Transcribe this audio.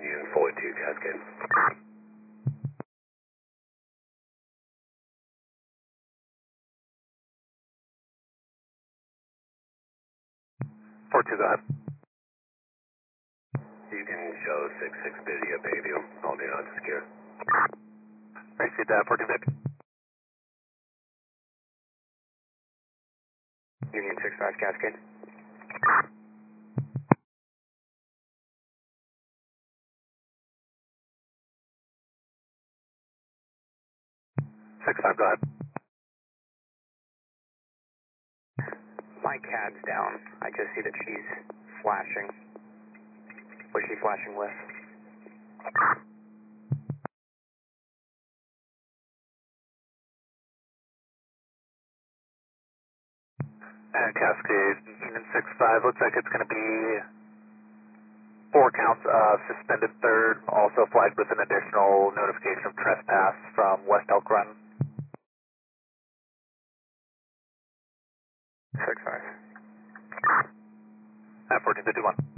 Union 42 Cascade. 42, go ahead. You can show 66 busy at Bayview, holding on to secure. Received that, 42 Vic. Union 65 Cascade. Six five, go ahead. My CAD's down. I just see that she's flashing. What's she flashing with? And Cascade, Union 65, looks like it's going to be 4 counts of suspended third, also flagged with an additional notification of trespass from West Elk Run. 6-5. At 1451.